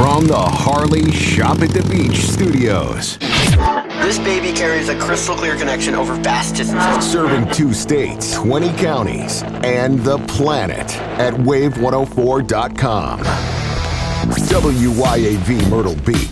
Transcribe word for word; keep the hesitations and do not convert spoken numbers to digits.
From the Harley Shop at the Beach studios. This baby carries a crystal clear connection over vast distances. Serving two states, twenty counties, and the planet at wave one oh four dot com. W Y A V Myrtle Beach.